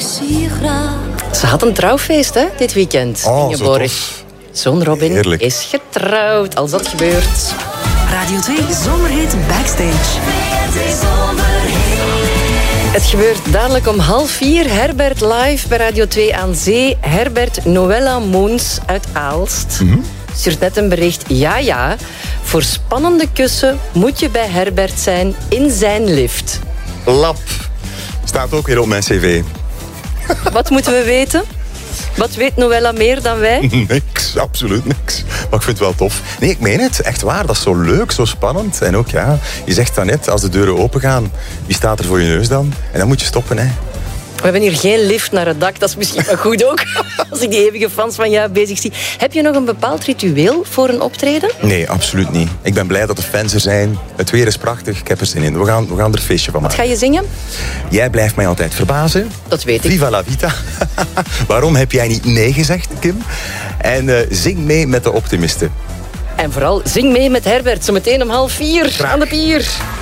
zie je graag. Ze had een trouwfeest hè, dit weekend. Oh, Ingeborg. zo tof. Zoon Robin Heerlijk. is getrouwd, als dat gebeurt. Radio 2 Zomerhit Backstage. Het gebeurt dadelijk om 3:30. Herbert live bij Radio 2 aan Zee. Herbert Noella Moens uit Aalst. Stuurt net een bericht. Ja, voor spannende kussen moet je bij Herbert zijn in zijn lift. Lap. Staat ook weer op mijn cv. Wat moeten we weten? Wat weet Noella meer dan wij? Niks, absoluut niks. Maar ik vind het wel tof. Nee, ik meen het. Echt waar. Dat is zo leuk, zo spannend. En ook, ja, je zegt dan net, als de deuren open gaan, wie staat er voor je neus dan? En dan moet je stoppen, hè. We hebben hier geen lift naar het dak. Dat is misschien wel goed ook. Als ik die eeuwige fans van jou bezig zie. Heb je nog een bepaald ritueel voor een optreden? Nee, absoluut niet. Ik ben blij dat de fans er zijn. Het weer is prachtig. Ik heb er zin in. We gaan er een feestje van maken. Ga je zingen? Jij blijft mij altijd verbazen. Dat weet ik. Viva la vita. Waarom heb jij niet nee gezegd, Kim? En zing mee met de optimisten. En vooral zing mee met Herbert. Zometeen om 3:30 aan de pier.